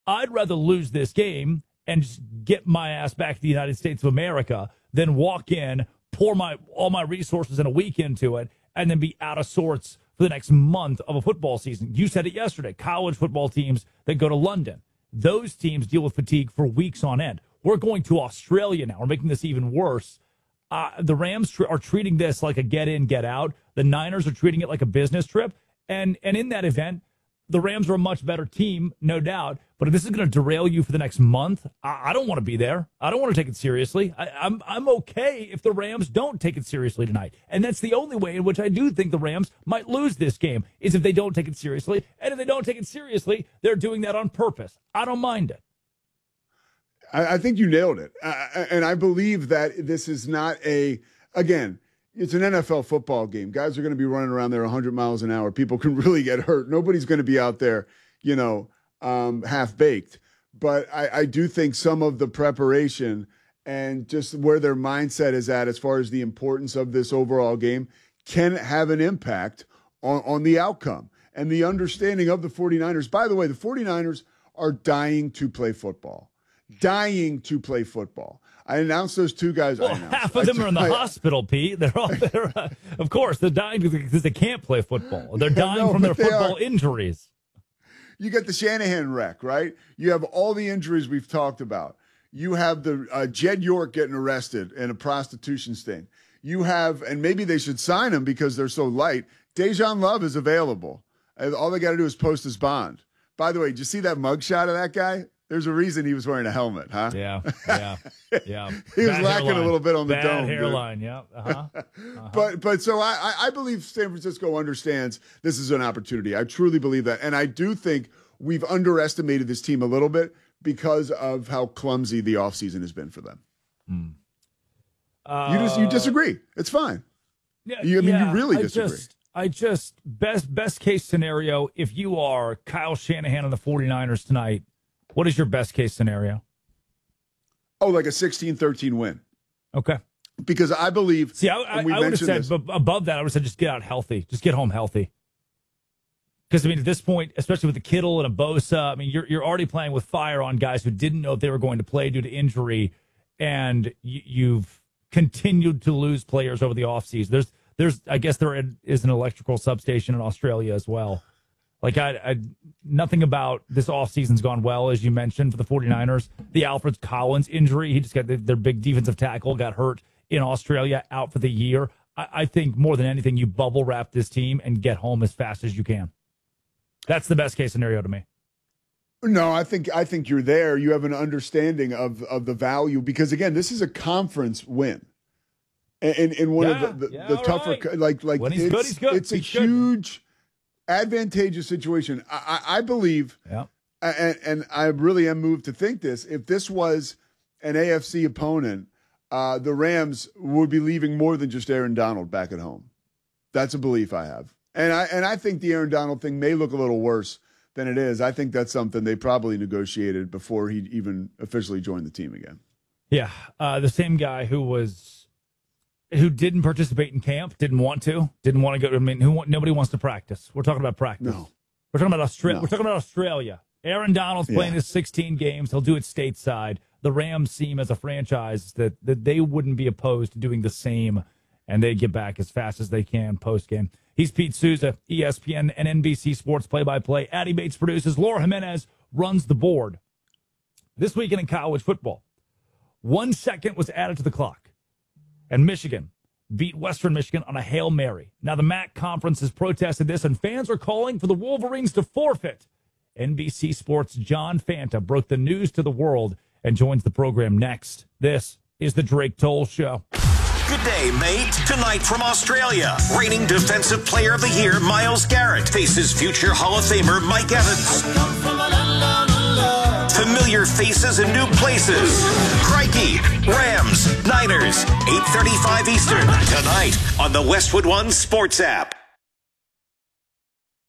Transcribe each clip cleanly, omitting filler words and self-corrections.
I'd rather lose this game and just get my ass back to the United States of America than walk in, pour all my resources in a week into it, and then be out of sorts for the next month of a football season. You said it yesterday. College football teams that go to London, those teams deal with fatigue for weeks on end. We're going to Australia now. We're making this even worse. The Rams are treating this like a get in, get out. The Niners are treating it like a business trip. And in that event, the Rams are a much better team, no doubt. But if this is going to derail you for the next month, I don't want to be there. I don't want to take it seriously. I'm okay if the Rams don't take it seriously tonight. And that's the only way in which I do think the Rams might lose this game, is if they don't take it seriously. And if they don't take it seriously, they're doing that on purpose. I don't mind it. I think you nailed it. And I believe that this is not again, it's an NFL football game. Guys are going to be running around there 100 miles an hour. People can really get hurt. Nobody's going to be out there, half-baked. But I do think some of the preparation and just where their mindset is at as far as the importance of this overall game can have an impact on the outcome and the understanding of the 49ers. By the way, the 49ers are dying to play football. Dying to play football. I announced those two guys. Well, half of them are in the hospital, Pete. They're all there. Of course, they're dying because they can't play football. They're dying from their football injuries. You get the Shanahan wreck, right? You have all the injuries we've talked about. You have the Jed York getting arrested in a prostitution sting. You have, and maybe they should sign him because they're so light, Dejan Love is available. All they got to do is post his bond. By the way, did you see that mugshot of that guy? There's a reason he was wearing a helmet, huh? Yeah. He was lacking a little bit on the dome. Bad hairline, dude. Yeah. But so I believe San Francisco understands this is an opportunity. I truly believe that. And I do think we've underestimated this team a little bit because of how clumsy the offseason has been for them. You disagree. It's fine. Yeah, you really disagree. I just best case scenario, if you are Kyle Shanahan and the 49ers tonight, what is your best case scenario? Oh, like a 16-13 win. Okay. Because I believe. See, I would have said, but above that, I would have said just get out healthy. Just get home healthy. Because, at this point, especially with the Kittle and a Bosa, you're already playing with fire on guys who didn't know if they were going to play due to injury, and you've continued to lose players over the offseason. I guess there is an electrical substation in Australia as well. Like, nothing about this offseason's gone well, as you mentioned, for the 49ers. The Alfred Collins injury, he just got their big defensive tackle, got hurt in Australia, out for the year. I think more than anything, you bubble wrap this team and get home as fast as you can. That's the best case scenario to me. No, I think you're there. You have an understanding of the value because, again, this is a conference win. And one of the tougher, right. When he's good, he's good. It's a huge advantageous situation. I believe, and I really am moved to think this, if this was an AFC opponent, the Rams would be leaving more than just Aaron Donald back at home. That's a belief I have. And I think the Aaron Donald thing may look a little worse than it is. I think that's something they probably negotiated before he even officially joined the team again. Yeah, the same guy who didn't participate in camp, didn't want to go. Nobody wants to practice. We're talking about practice. No. We're talking about Australia. No. We're talking about Australia. Aaron Donald's playing his 16 games. He'll do it stateside. The Rams seem as a franchise that they wouldn't be opposed to doing the same, and they get back as fast as they can post-game. He's Pete Souza, ESPN and NBC Sports play-by-play. Addy Bates produces. Laura Jimenez runs the board. This weekend in college football, 1 second was added to the clock, and Michigan beat Western Michigan on a Hail Mary. Now, the MAC conference has protested this, and fans are calling for the Wolverines to forfeit. NBC Sports' John Fanta broke the news to the world and joins the program next. This is the Drake Toll Show. Good day, mate. Tonight from Australia, reigning Defensive Player of the Year Myles Garrett faces future Hall of Famer Mike Evans. Familiar faces and new places. Crikey, Rams, Niners, 8:35 Eastern, tonight on the Westwood One Sports app.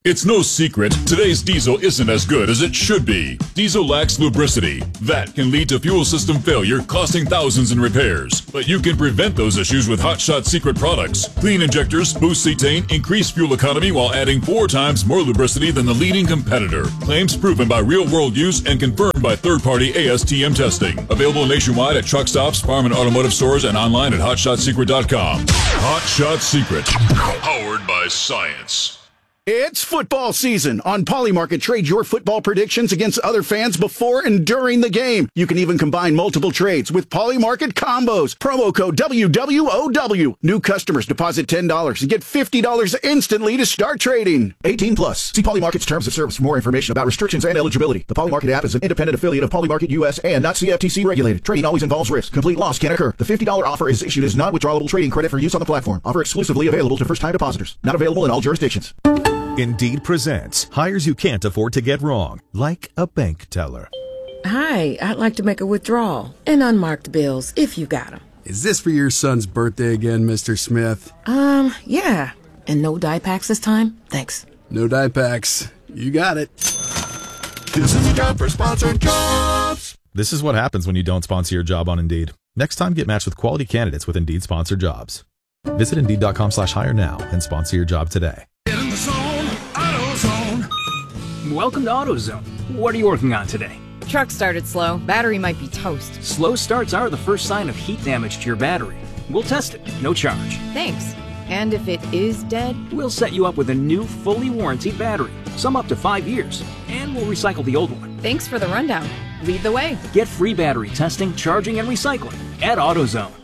It's no secret, today's diesel isn't as good as it should be. Diesel lacks lubricity. That can lead to fuel system failure, costing thousands in repairs. But you can prevent those issues with Hot Shot Secret products. Clean injectors, boost cetane, increase fuel economy while adding 4 times more lubricity than the leading competitor. Claims proven by real-world use and confirmed by third-party ASTM testing. Available nationwide at truck stops, farm and automotive stores, and online at hotshotsecret.com. Hot Shot Secret. Powered by science. It's football season. On Polymarket, trade your football predictions against other fans before and during the game. You can even combine multiple trades with Polymarket combos. Promo code WWOW. New customers deposit $10 and get $50 instantly to start trading. 18 plus. See Polymarket's terms of service for more information about restrictions and eligibility. The Polymarket app is an independent affiliate of Polymarket US and not CFTC regulated. Trading always involves risk. Complete loss can occur. The $50 offer is issued as non-withdrawable trading credit for use on the platform. Offer exclusively available to first-time depositors. Not available in all jurisdictions. Indeed presents hires you can't afford to get wrong, like a bank teller. Hi, I'd like to make a withdrawal and unmarked bills if you got them. Is this for your son's birthday again, Mr. Smith? Yeah. And no dye packs this time? Thanks. No dye packs. You got it. This is a job for sponsored jobs. This is what happens when you don't sponsor your job on Indeed. Next time, get matched with quality candidates with Indeed sponsored jobs. Visit Indeed.com/hire now and sponsor your job today. Get in the zone, AutoZone. Welcome to AutoZone. What are you working on today? Truck started slow. Battery might be toast. Slow starts are the first sign of heat damage to your battery. We'll test it, no charge. Thanks. And if it is dead? We'll set you up with a new, fully warranted battery. Some up to 5 years. And we'll recycle the old one. Thanks for the rundown. Lead the way. Get free battery testing, charging, and recycling at AutoZone.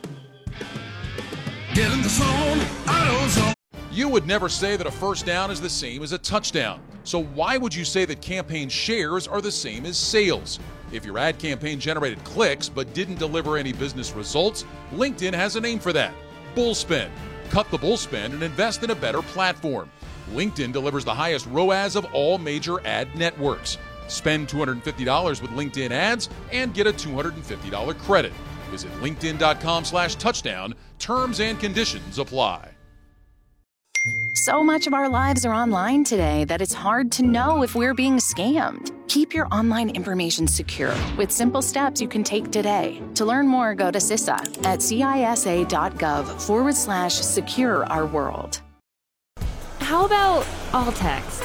Get in the zone, AutoZone. You would never say that a first down is the same as a touchdown. So why would you say that campaign shares are the same as sales? If your ad campaign generated clicks but didn't deliver any business results, LinkedIn has a name for that: Bullspend. Cut the bullspend and invest in a better platform. LinkedIn delivers the highest ROAS of all major ad networks. Spend $250 with LinkedIn ads and get a $250 credit. Visit linkedin.com/touchdown. Terms and conditions apply. So much of our lives are online today that it's hard to know if we're being scammed. Keep your online information secure with simple steps you can take today. To learn more, go to CISA at CISA.gov/secure our world. How about all text?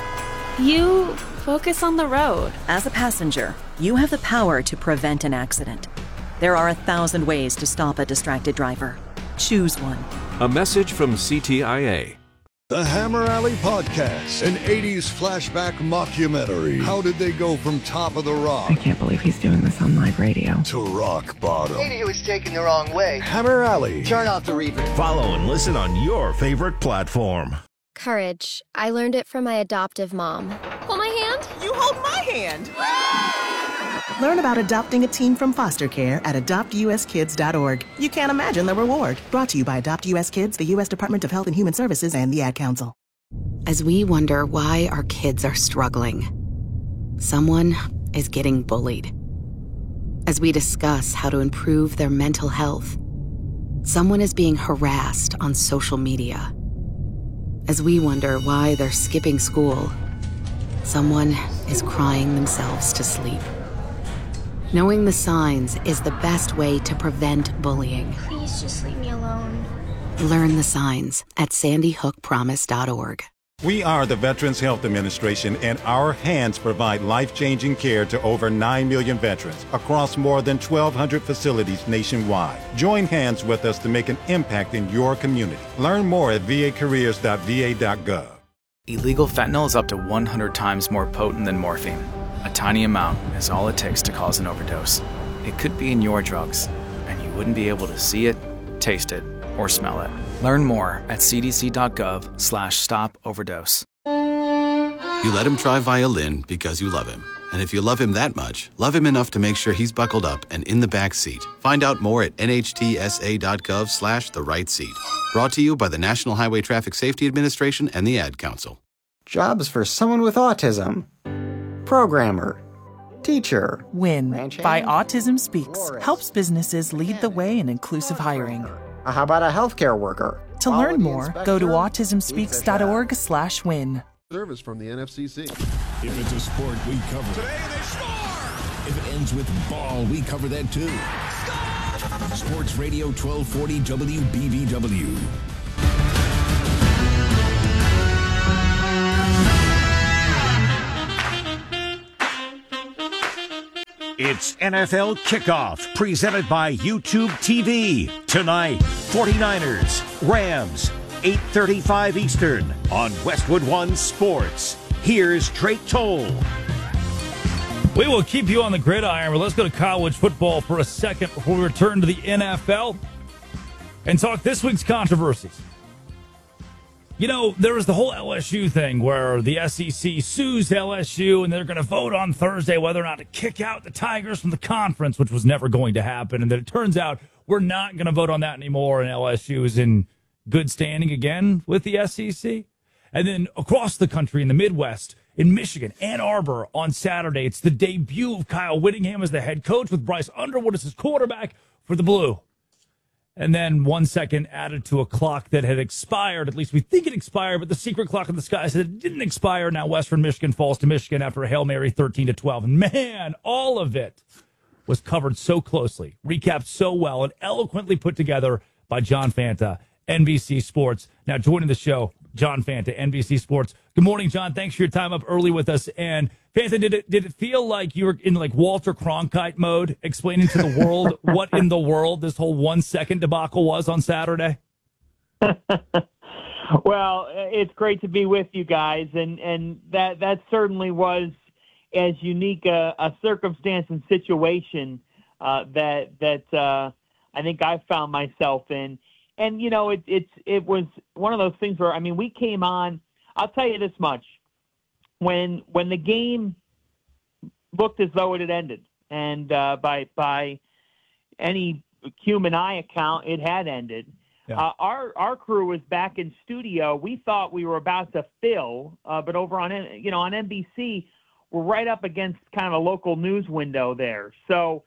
You focus on the road. As a passenger, you have the power to prevent an accident. There are 1,000 ways to stop a distracted driver. Choose one. A message from CTIA. The Hammer Alley Podcast, an 80s flashback mockumentary. How did they go from top of the rock? I can't believe he's doing this on live radio. To rock bottom. Maybe he was taken the wrong way. Hammer Alley. Turn off the reverb. Follow and listen on your favorite platform. Courage. I learned it from my adoptive mom. Hold my hand. You hold my hand. Learn about adopting a teen from foster care at adoptuskids.org. You can't imagine the reward. Brought to you by Adopt US Kids, the U.S. Department of Health and Human Services, and the Ad Council. As we wonder why our kids are struggling, someone is getting bullied. As we discuss how to improve their mental health, someone is being harassed on social media. As we wonder why they're skipping school, someone is crying themselves to sleep. Knowing the signs is the best way to prevent bullying. Please just leave me alone. Learn the signs at sandyhookpromise.org. We are the Veterans Health Administration, and our hands provide life-changing care to over 9 million veterans across more than 1,200 facilities nationwide. Join hands with us to make an impact in your community. Learn more at vacareers.va.gov. Illegal fentanyl is up to 100 times more potent than morphine. A tiny amount is all it takes to cause an overdose. It could be in your drugs, and you wouldn't be able to see it, taste it, or smell it. Learn more at cdc.gov/stop-overdose. You let him try violin because you love him. And if you love him that much, love him enough to make sure he's buckled up and in the back seat. Find out more at nhtsa.gov/the-right-seat. Brought to you by the National Highway Traffic Safety Administration and the Ad Council. Jobs for someone with autism. Programmer. Teacher. WIN by Autism Speaks helps businesses lead the way in inclusive hiring. How about a healthcare worker? To learn more, go to autismspeaks.org/win. service from the NFCC. If it's a sport, we cover it. Today they score! If it ends with ball, we cover that too. Score! Sports Radio 1240 WBVW. It's NFL Kickoff, presented by YouTube TV. Tonight, 49ers, Rams, 8:35 Eastern on Westwood One Sports. Here's Drake Toll. We will keep you on the gridiron, but let's go to college football for a second before we return to the NFL and talk this week's controversies. You know, there was the whole LSU thing where the SEC sues LSU and they're going to vote on Thursday whether or not to kick out the Tigers from the conference, which was never going to happen. And then it turns out we're not going to vote on that anymore, and LSU is in good standing again with the SEC. And then across the country in the Midwest, in Michigan, Ann Arbor on Saturday, it's the debut of Kyle Whittingham as the head coach with Bryce Underwood as his quarterback for the Blue. And then 1 second added to a clock that had expired. At least we think it expired, but the secret clock in the sky said it didn't expire. Now Western Michigan falls to Michigan after a Hail Mary 13-12. And man, all of it was covered so closely, recapped so well, and eloquently put together by John Fanta, NBC Sports. Now joining the show, John Fanta, NBC Sports. Good morning, John. Thanks for your time up early with us. And Fanta, did it feel like you were in like Walter Cronkite mode, explaining to the world what in the world this whole 1 second debacle was on Saturday? Well, it's great to be with you guys, and that certainly was as unique a circumstance and situation that I think I found myself in. And, you know, it was one of those things where, I mean, we came on, I'll tell you this much, when the game looked as though it had ended, and by any human eye account, it had ended. Yeah. Our crew was back in studio. We thought we were about to fill, but over on NBC, we're right up against kind of a local news window there. So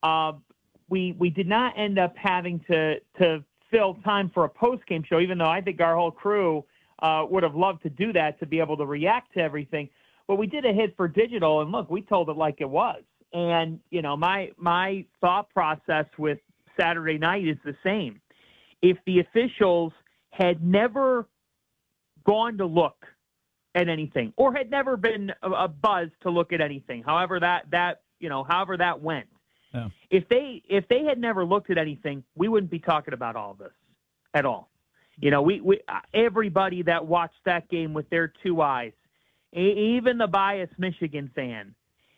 we did not end up having to fill time for a post-game show, even though I think our whole crew would have loved to do that, to be able to react to everything. But we did a hit for digital, and look, we told it like it was. And, you know, my thought process with Saturday night is the same. If the officials had never gone to look at anything, or had never been a buzz to look at anything, however that went, yeah. If they had never looked at anything, we wouldn't be talking about all of this at all. You know, we everybody that watched that game with their two eyes, even the biased Michigan fan,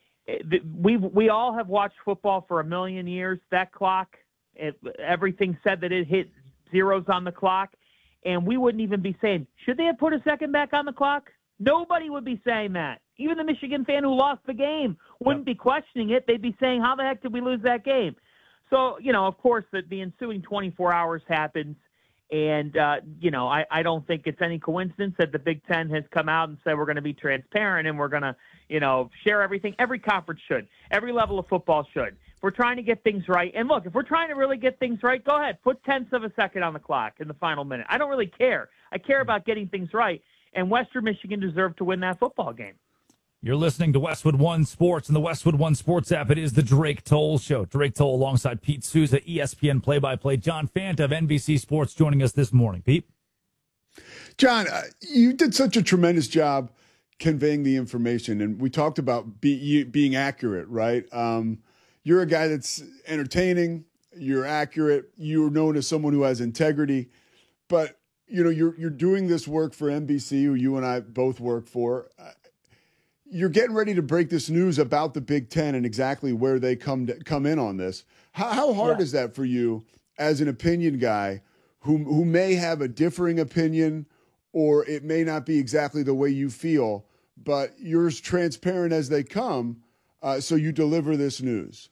we all have watched football for a million years. That clock, everything said that it hit zeros on the clock, and we wouldn't even be saying, should they have put a second back on the clock? Nobody would be saying that. Even the Michigan fan who lost the game wouldn't be questioning it. They'd be saying, how the heck did we lose that game? So, you know, of course, the ensuing 24 hours happens. And, you know, I don't think it's any coincidence that the Big Ten has come out and said we're going to be transparent and we're going to, you know, share everything. Every conference should. Every level of football should. If we're trying to get things right. And look, if we're trying to really get things right, go ahead. Put tenths of a second on the clock in the final minute. I don't really care. I care about getting things right. And Western Michigan deserved to win that football game. You're listening to Westwood One Sports and the Westwood One Sports app. It is the Drake Toll Show. Drake Toll alongside Pete Souza, ESPN play-by-play. John Fanta of NBC Sports joining us this morning. Pete? John, you did such a tremendous job conveying the information, and we talked about being accurate, right? You're a guy that's entertaining. You're accurate. You're known as someone who has integrity. But, you know, you're doing this work for NBC, who you and I both work for. You're getting ready to break this news about the Big Ten and exactly where they come in on this. How hard is that for you as an opinion guy who may have a differing opinion, or it may not be exactly the way you feel, but you're as transparent as they come, so you deliver this news?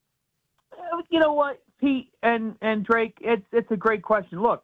You know what, Pete and Drake, it's a great question. Look,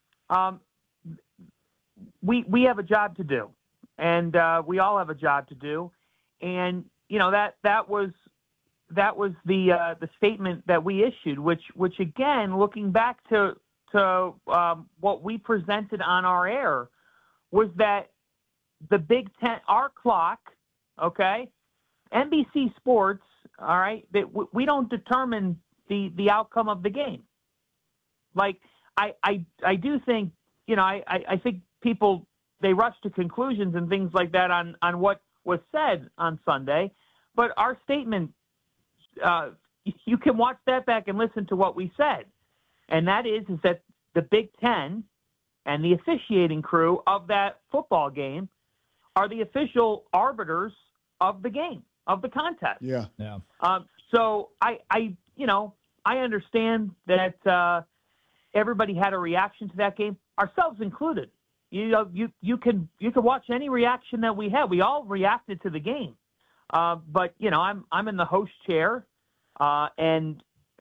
we have a job to do. And we all have a job to do, and you know that was the statement that we issued, which again, looking back to what we presented on our air, was that the Big Ten, our clock, okay, NBC Sports, all right, that we don't determine the outcome of the game. Like, I do think, I think people, they rush to conclusions and things like that on what was said on Sunday, but our statement, you can watch that back and listen to what we said, and that is that the Big Ten and the officiating crew of that football game are the official arbiters of the game, of the contest. Yeah. So I understand that everybody had a reaction to that game, ourselves included. You can watch any reaction that we had. We all reacted to the game. But I'm in the host chair, and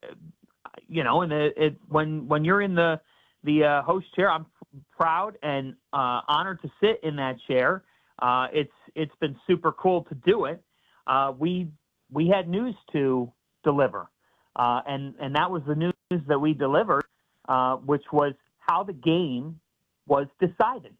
when you're in the host chair, I'm proud and honored to sit in that chair. It's been super cool to do it. We had news to deliver, and that was the news that we delivered, which was how the game was decided.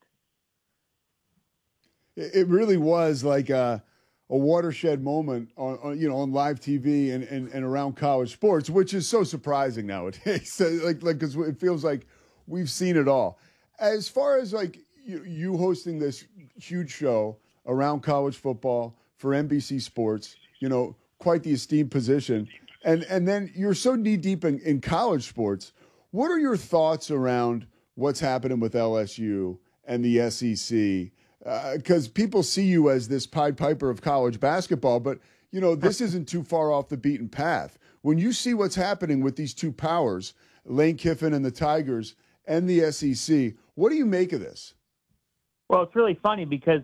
It really was like a watershed moment on live TV and around college sports, which is so surprising nowadays. Because it feels like we've seen it all. As far as like you hosting this huge show around college football for NBC Sports, quite the esteemed position, and then you're so knee deep in college sports. What are your thoughts around what's happening with LSU and the SEC? Because people see you as this Pied Piper of college basketball, but, this isn't too far off the beaten path. When you see what's happening with these two powers, Lane Kiffin and the Tigers and the SEC, what do you make of this? Well, it's really funny because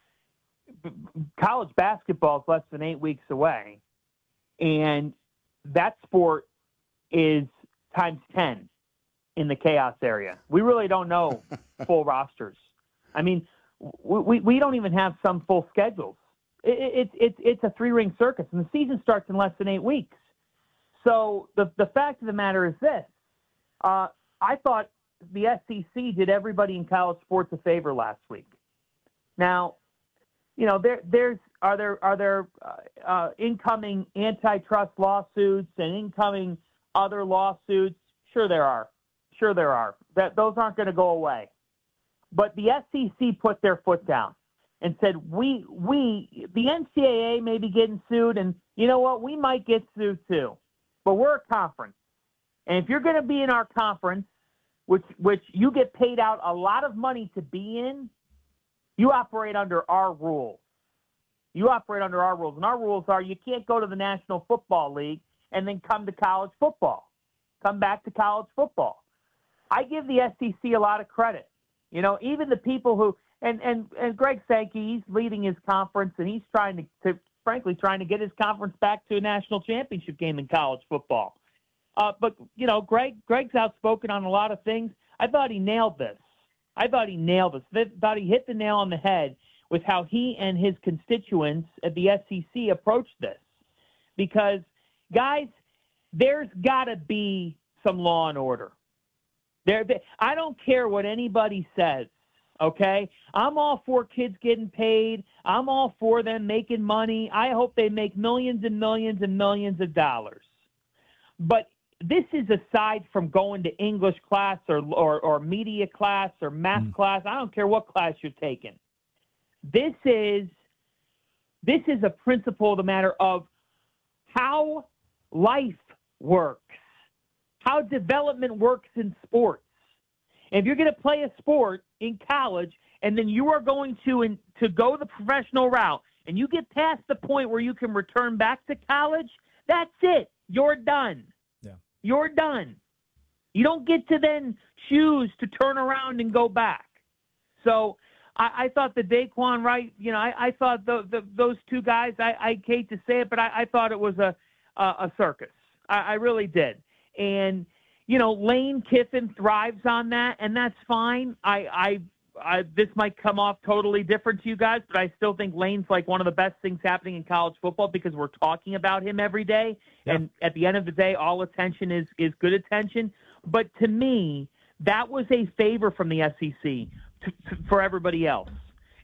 college basketball is less than 8 weeks away, and that sport is times 10 in the chaos area. We really don't know full rosters. I mean, we don't even have some full schedules. It's a 3-ring circus, and the season starts in less than 8 weeks. So the fact of the matter is this. I thought the SEC did everybody in college sports a favor last week. Now, are there incoming antitrust lawsuits and incoming other lawsuits? Sure there are. Those aren't going to go away. But the SEC put their foot down and said, the NCAA may be getting sued, and you know what? We might get sued too. But we're a conference. And if you're going to be in our conference, which you get paid out a lot of money to be in, you operate under our rules. And our rules are you can't go to the National Football League and then come to college football. Come back to college football. I give the SEC a lot of credit. Even the people who and Greg Sankey, he's leading his conference, and he's trying to get his conference back to a national championship game in college football. But Greg's outspoken on a lot of things. I thought he nailed this. I thought he hit the nail on the head with how he and his constituents at the SEC approached this. Because, guys, there's got to be some law and order. I don't care what anybody says, okay? I'm all for kids getting paid. I'm all for them making money. I hope they make millions and millions and millions of dollars. But this is aside from going to English class or media class or math class. I don't care what class you're taking. This is a principle of the matter of how life works, how development works in sports. And if you're going to play a sport in college and then you are going to go the professional route and you get past the point where you can return back to college, that's it. You're done. Yeah. You're done. You don't get to then choose to turn around and go back. So I thought the Daquan Wright, I thought those two guys, I hate to say it, but I thought it was a circus. I really did. And, Lane Kiffin thrives on that, and that's fine. This might come off totally different to you guys, but I still think Lane's like one of the best things happening in college football because we're talking about him every day. Yeah. And at the end of the day, all attention is good attention. But to me, that was a favor from the SEC for everybody else.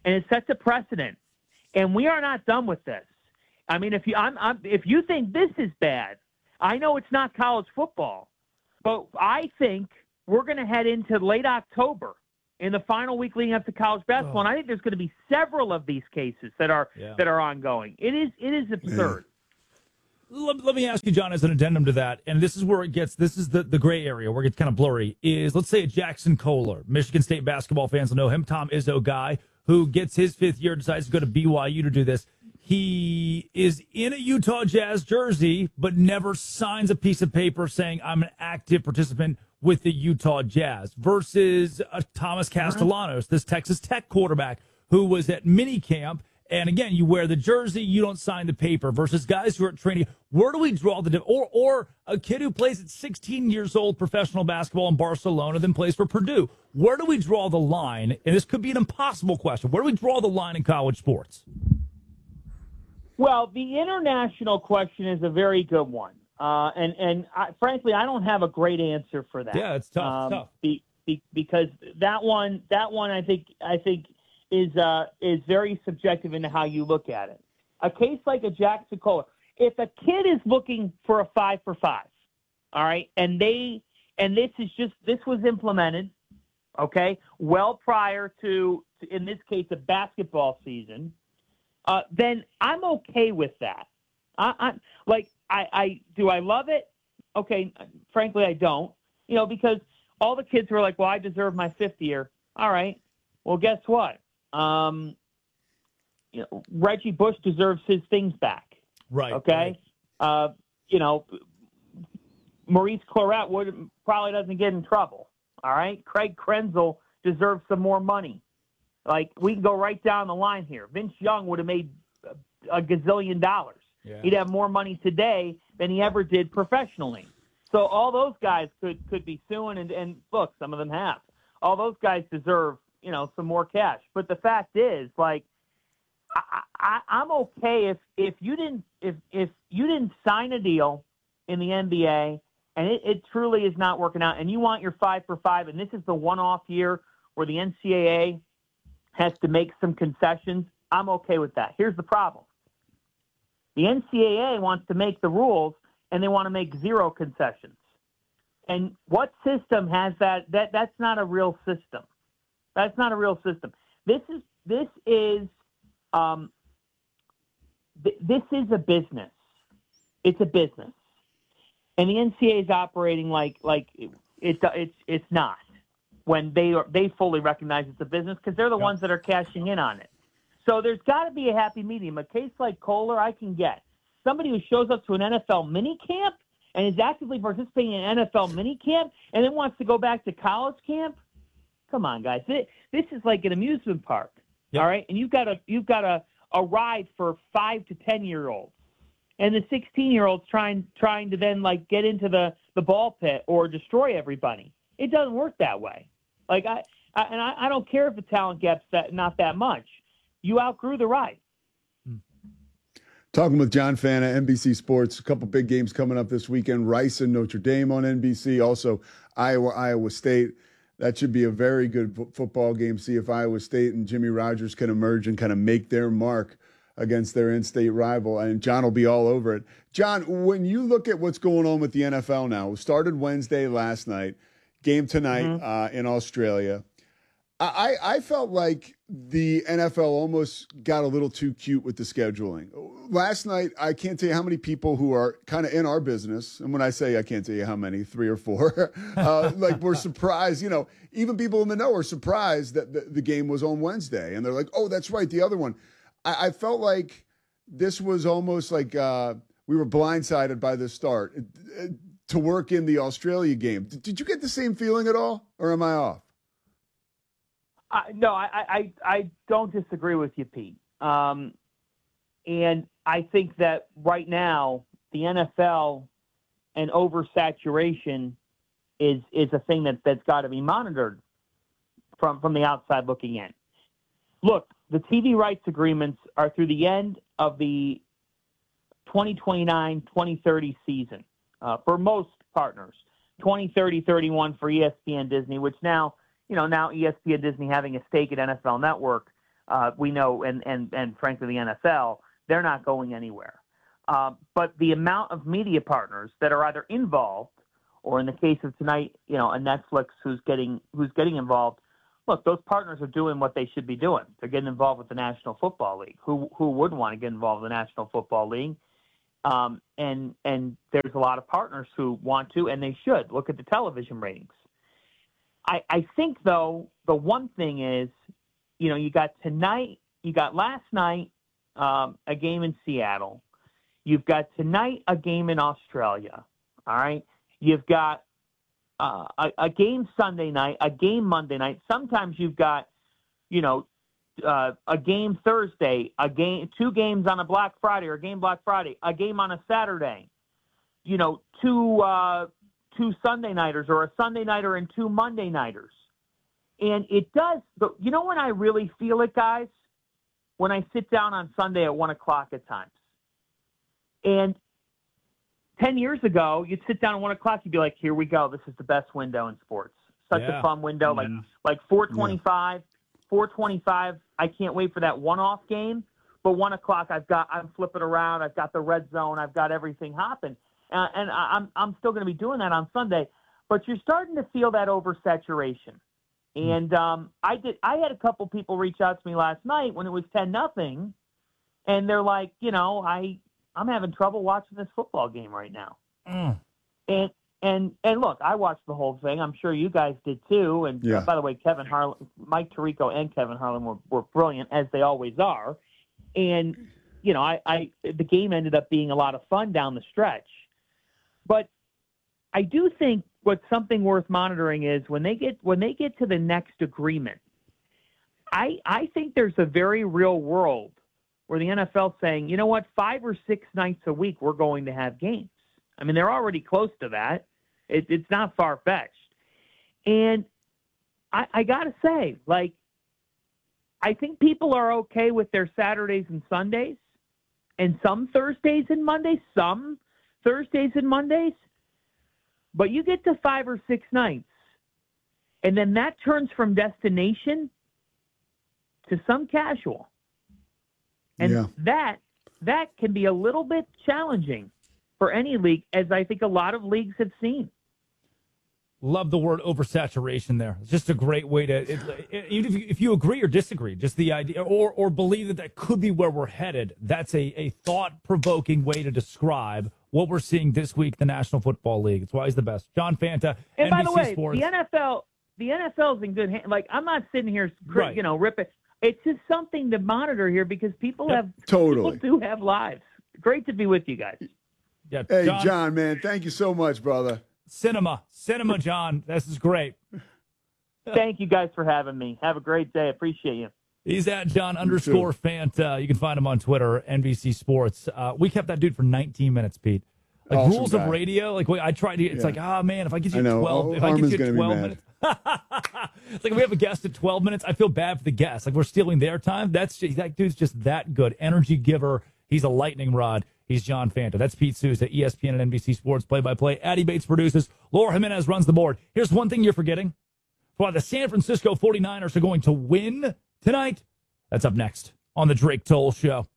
and it sets a precedent. And we are not done with this. I mean, if you think this is bad, I know it's not college football, but I think we're going to head into late October in the final week leading up to college basketball, and I think there's going to be several of these cases that are ongoing. It is absurd. Let me ask you, John, as an addendum to that, and this is where it gets, this is the gray area where it gets kind of blurry, is let's say a Jackson Kohler. Michigan State basketball fans will know him, Tom Izzo guy, who gets his 5th year, decides to go to BYU to do this. He is in a Utah Jazz jersey, but never signs a piece of paper saying, I'm an active participant with the Utah Jazz, versus Thomas Castellanos, this Texas Tech quarterback who was at minicamp. And again, you wear the jersey, you don't sign the paper, versus guys who are at training. Where do we draw the or a kid who plays at 16 years old professional basketball in Barcelona, then plays for Purdue? Where do we draw the line? And this could be an impossible question. Where do we draw the line in college sports? Well, the international question is a very good one, frankly, I don't have a great answer for that. Yeah, it's tough. Because that one, I think is very subjective into how you look at it. A case like a Jackson Kohler, if a kid is looking for a 5 for 5, all right, and this was implemented, okay, well prior to in this case a basketball season, then I'm okay with that. Do I love it? Okay, frankly, I don't. Because all the kids were like, well, I deserve my 5th year. All right. Well, guess what? Reggie Bush deserves his things back. Right. Okay. Right. Maurice Clarett probably doesn't get in trouble. All right. Craig Krenzel deserves some more money. Like, we can go right down the line here. Vince Young would have made a gazillion dollars. Yeah. He'd have more money today than he ever did professionally. So all those guys could be suing, and look, some of them have. All those guys deserve, some more cash. But the fact is, like, I'm okay if you didn't sign a deal in the NBA and it truly is not working out, and you want your 5 for 5, and this is the one-off year where the NCAA has to make some concessions, I'm okay with that. Here's the problem. The NCAA wants to make the rules, and they want to make 0 concessions. And what system has that? That's not a real system. That's not a real system. This is a business. It's a business, and the NCAA is operating like it's not. When they fully recognize it's a business, because they're the ones that are cashing in on it. So there's got to be a happy medium. A case like Kohler, I can get. Somebody who shows up to an NFL minicamp and is actively participating in an NFL minicamp and then wants to go back to college camp. Come on, guys. This is like an amusement park, all right? And you've got a ride for 5 to 10-year-olds, and the 16-year-olds trying to then like get into the ball pit or destroy everybody. It doesn't work that way. Like I don't care if the talent gap's not that much. You outgrew the ride. Talking with John Fanta, NBC Sports. A couple big games coming up this weekend. Rice and Notre Dame on NBC. Also, Iowa State. That should be a very good football game. See if Iowa State and Jimmy Rogers can emerge and kind of make their mark against their in-state rival. And John will be all over it. John, when you look at what's going on with the NFL now, it started Wednesday last night, game tonight in Australia. I felt like the NFL almost got a little too cute with the scheduling. Last night, I can't tell you how many people who are kind of in our business, and when I say I can't tell you how many, 3 or 4, were surprised. Even people in the know are surprised that the game was on Wednesday. And they're like, oh, that's right, the other one. I felt like this was almost like we were blindsided by the start to work in the Australia game. Did you get the same feeling at all, or am I off? No, I don't disagree with you, Pete. And I think that right now the NFL and oversaturation is a thing that's got to be monitored from the outside looking in. Look, the TV rights agreements are through the end of the 2029-2030 season for most partners. 2030-31 for ESPN Disney, which now ESPN Disney having a stake at NFL Network we know, and frankly the NFL, they're not going anywhere. But the amount of media partners that are either involved, or in the case of tonight, a Netflix who's getting involved. Look, those partners are doing what they should be doing. They're getting involved with the National Football League. Who wouldn't want to get involved with the National Football League? And there's a lot of partners who want to, and they should. Look at the television ratings. I think, though, the one thing is, you got last night a game in Seattle. You've got tonight a game in Australia. All right? You've got a game Sunday night, a game Monday night. Sometimes you've got, a game Thursday, two games on a Black Friday or a game Black Friday, a game on a Saturday. Two Sunday nighters or a Sunday nighter and two Monday nighters. And it does. When I really feel it, guys, when I sit down on Sunday at 1 o'clock at times. And 10 years ago, you'd sit down at 1 o'clock, you'd be like, here we go. This is the best window in sports. Such a fun window. Yeah. Like 425, 425. I can't wait for that one-off game. But 1 o'clock, I'm flipping around. I've got the red zone. I've got everything hopping. And I'm still going to be doing that on Sunday. But you're starting to feel that oversaturation. And I had a couple people reach out to me last night when it was 10-0, and they're like, I'm having trouble watching this football game right now. And look, I watched the whole thing. I'm sure you guys did too. And by the way, Mike Tirico and Kevin Harlan were brilliant, as they always are. And the game ended up being a lot of fun down the stretch. But I do think what's something worth monitoring is when they get to the next agreement. I think there's a very real world where the NFL's saying, 5 or 6 nights a week we're going to have games. I mean, they're already close to that. It's not far-fetched. And I got to say, I think people are okay with their Saturdays and Sundays and some Thursdays and Mondays, some Thursdays and Mondays. But you get to 5 or 6 nights, and then that turns from destination to some casual. And that can be a little bit challenging for any league, as I think a lot of leagues have seen. Love the word oversaturation there. It's just a great way to, even if you agree or disagree, just the idea, or believe that could be where we're headed, that's a thought-provoking way to describe what we're seeing this week in the National Football League. It's why he's the best. John Fanta, and NBC by the way, Sports. the NFL's in good hands. I'm not sitting here, ripping. It's just something to monitor here because people do have lives. Great to be with you guys. Yeah, hey, John, man, thank you so much, brother. Cinema, John. This is great. Thank you guys for having me. Have a great day. Appreciate you. He's at John_Fanta. You can find him on Twitter, NBC Sports. We kept that dude for 19 minutes, Pete. Awesome rules guy. Of radio. I tried to. It's man, if I get you 12, if I get you 12 minutes. It's like if we have a guest at 12 minutes, I feel bad for the guest. We're stealing their time. That dude's just that good. Energy giver. He's a lightning rod. He's John Fanta. That's Pete Souza, ESPN and NBC Sports play-by-play. Addie Bates produces. Laura Jimenez runs the board. Here's one thing you're forgetting. Why the San Francisco 49ers are going to win tonight. That's up next on the Drake Toll Show.